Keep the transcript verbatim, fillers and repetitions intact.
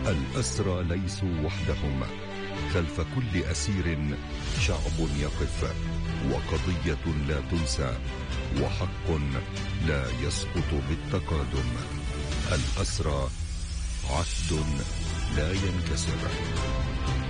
الأسرى ليسوا وحدهم، خلف كل أسير شعب يقف، وقضية لا تنسى، وحق لا يسقط بالتقادم. الأسرى عهد لا ينكسر.